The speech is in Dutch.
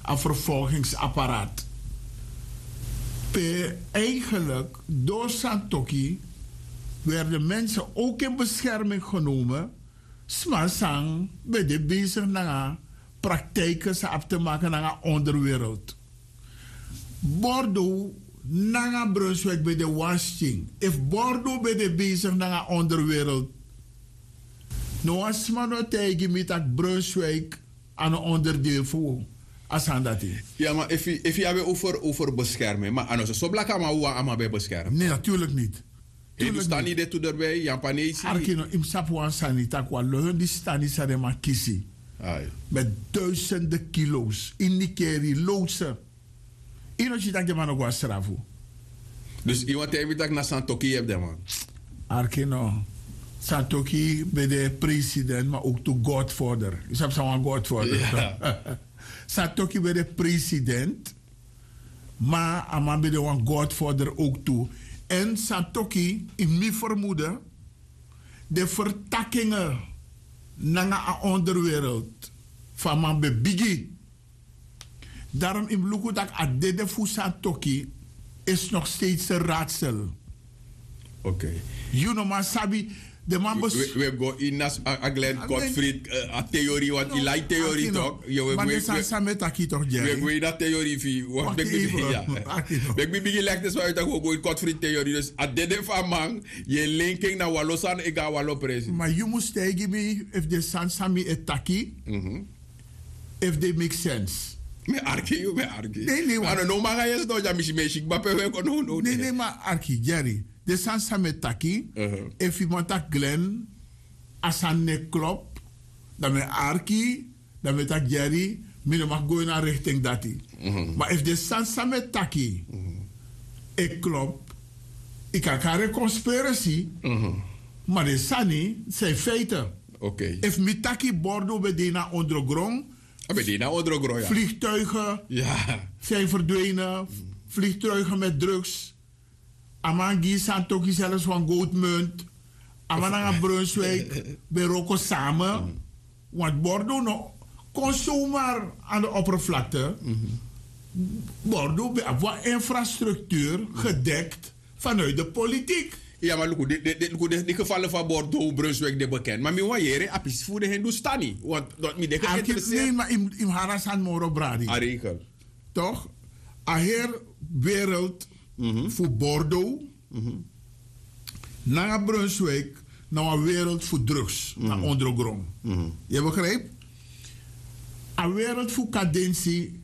een vervolgingsapparaat. Eigenlijk, door Santoki werden mensen ook in bescherming genomen. Smasang bij de bezig naar praktijken ze af te maken naar de onderwereld. Bordeaux, naar Brunswijk bij de washing. If Bordeaux bij de bezig naar de onderwereld. No as man no tegen met dat Brunswijk aan een onderdeel voor. Ja, maar if je hebben over bescherming, maar anders zo blak maar hoe aan bij beschermen. Nee, natuurlijk niet. Je staat niet dit erbij, Japanese. Arkino im sapwan sanita kwa lohen die stani sare ma kisi. Met duizenden kilo's. Indikeri, loodsen. Ino chitak de man ook was strafu. Dus iemand heeft dat naar Santoki hebt, man. Arkino. Santoki bij de president, maar ook de godfather. Je hebt zo'n godfather. Ja. Santoki bij de president, maar ama bij de godfather ook toe. En Santoki, in mijn vermoeden, de vertakkingen naar de onderwereld van mijn bebigi. Daarom in Luku dat adede voor Santoki is nog steeds een raadsel. Oké. You know, maar sabi, de man we go in as Glenn Gottfried a theorie, want die lijkt theorie toch? Maar de sansa met aki toch, Jerry? We go in dat theorie via. Wat ben ik begin leg dus uit dat we go in Gottfried theorie. Dus adede van man, je linking naar Wallosan, ik ga Wallo president. Maar you must tell me if the sansa me etaki, if they make sense. Me argue. Nee, maar no maar ga je zo ja misschien maar we kon no. Nee, maar argue, Jerry. De sansa met taki, if iemand tak Glenn, as aan ne klop, dan met arki, dan met tak Jerry, me mag go in een richting dati. Maar if de sansa met taki, ik klop, ik kan een conspiracy, maar de sani zijn feiten. Oké. If mi taki Bordeaux bedena ondergrond, vliegtuigen zijn verdwenen, vliegtuigen met drugs. Amangi Santoki zelfs van goudmunt. Amananga Brunswijk bij Rocco samen. Want Bordeaux kon zomaar aan de oppervlakte. Bordeaux heeft infrastructuur gedekt vanuit de politiek. Ja, maar look, die gevallen van Bordeaux, Brunswijk, de bekend. Maar mi wajere, apis voor de Hindustani. Want dat mi de geïnteresseerd. Nee, maar in Harasan Moro Bradi. Arekel. Toch? Aher wereld voor Bordeaux. Naar Brunswijk, naar een wereld voor drugs. Naar ondergrond. Je begrijpt? Een wereld voor cadentie